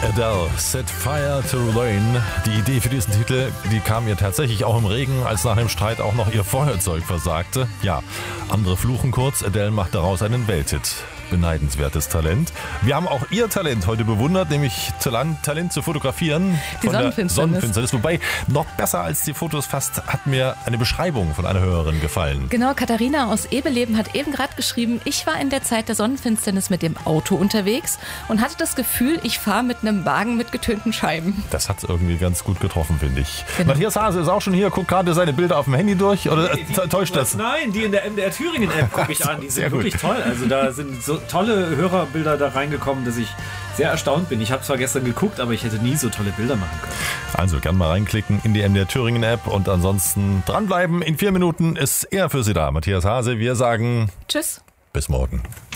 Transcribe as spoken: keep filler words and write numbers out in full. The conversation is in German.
Adele, Set Fire to Rain. Die Idee für diesen Titel, die kam ihr tatsächlich auch im Regen, als nach dem Streit auch noch ihr Feuerzeug versagte. Ja, andere fluchen kurz, Adele macht daraus einen Welthit. Beneidenswertes Talent. Wir haben auch ihr Talent heute bewundert, nämlich Talent, Talent zu fotografieren. Die von Sonnenfinsternis. Der Sonnenfinsternis. Wobei, noch besser als die Fotos fast hat mir eine Beschreibung von einer Hörerin gefallen. Genau, Katharina aus Ebeleben hat eben gerade geschrieben, ich war in der Zeit der Sonnenfinsternis mit dem Auto unterwegs und hatte das Gefühl, ich fahre mit einem Wagen mit getönten Scheiben. Das hat irgendwie ganz gut getroffen, finde ich. Genau. Matthias Hase ist auch schon hier, guckt gerade seine Bilder auf dem Handy durch. Oder Nee, die, täuscht das? Nein, die in der M D R Thüringen-App gucke ich an. Die Sehr sind gut. wirklich toll. Also da sind so tolle Hörerbilder da reingekommen, dass ich sehr erstaunt bin. Ich habe zwar gestern geguckt, aber ich hätte nie so tolle Bilder machen können. Also gern mal reinklicken in die M D R Thüringen App und ansonsten dranbleiben. In vier Minuten ist er für Sie da. Matthias Hase, wir sagen Tschüss. bis morgen.